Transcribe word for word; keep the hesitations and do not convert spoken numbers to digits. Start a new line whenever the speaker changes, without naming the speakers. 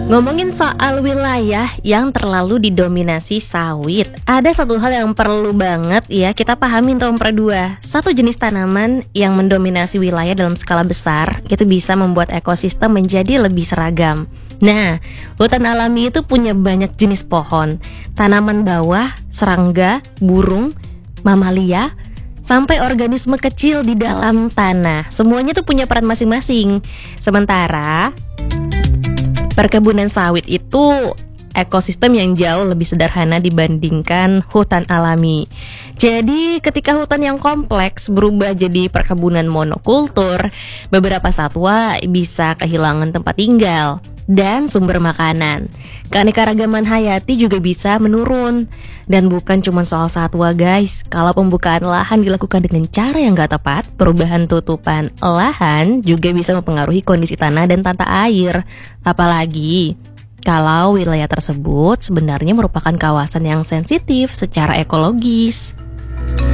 Ngomongin soal wilayah yang terlalu didominasi sawit, ada satu hal yang perlu banget ya kita pahami untuk dua. Satu jenis tanaman yang mendominasi wilayah dalam skala besar itu bisa membuat ekosistem menjadi lebih seragam. Nah, hutan alami itu punya banyak jenis pohon, tanaman bawah, serangga, burung, mamalia, sampai organisme kecil di dalam tanah. Semuanya tuh punya peran masing-masing. Sementara perkebunan sawit itu ekosistem yang jauh lebih sederhana dibandingkan hutan alami. Jadi ketika hutan yang kompleks berubah jadi perkebunan monokultur, beberapa satwa bisa kehilangan tempat tinggal dan sumber makanan. Keanekaragaman hayati juga bisa menurun. Dan bukan cuma soal satwa guys, kalau pembukaan lahan dilakukan dengan cara yang gak tepat, perubahan tutupan lahan juga bisa mempengaruhi kondisi tanah dan tata air. Apalagi kalau wilayah tersebut sebenarnya merupakan kawasan yang sensitif secara ekologis.